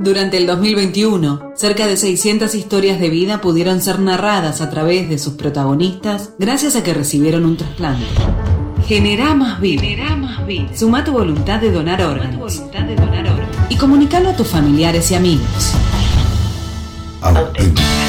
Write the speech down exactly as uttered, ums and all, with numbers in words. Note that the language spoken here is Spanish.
Durante el dos mil veintiuno, cerca de seiscientas historias de vida pudieron ser narradas a través de sus protagonistas gracias a que recibieron un trasplante. Generá más vida. Generá más vida. Suma tu voluntad de donar órganos. Voluntad de donar órganos. Y comunicalo a tus familiares y amigos. Auténtico.